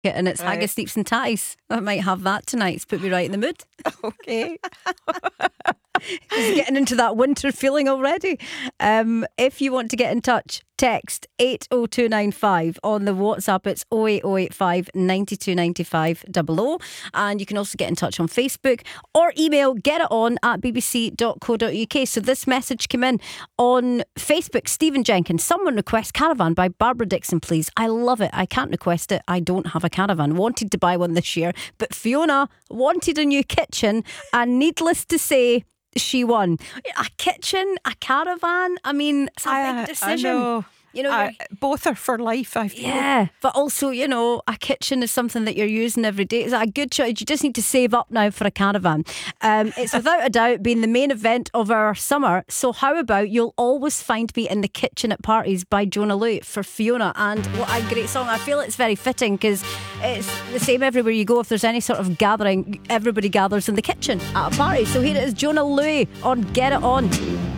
And it's Right. haggis, steeps and tatties. I might have that tonight. It's put me right in the mood. Okay. Just getting into that winter feeling already. If you want to get in touch, text 80295 on the WhatsApp. It's 08085 9295 00. And you can also get in touch on Facebook or email getiton@bbc.co.uk. So this message came in on Facebook. Stephen Jenkins, someone request Caravan by Barbara Dixon, please. I love it. I can't request it. I don't have a caravan. Wanted to buy one this year, but Fiona wanted a new kitchen, and needless to say, she won. A kitchen, a caravan. I mean, it's a big decision. I know. You know, both are for life, I feel. yeah, but also, you know, a kitchen is something that you're using every day. Is that a good choice? You just need to save up now for a caravan. It's without a doubt been the main event of our summer. So how about You'll Always Find Me in the Kitchen at Parties by Jonah Lew for Fiona. And what a great song. I feel it's very fitting because it's the same everywhere you go. If there's any sort of gathering, everybody gathers in the kitchen at a party. So here it is, Jonah Lew on Get It On.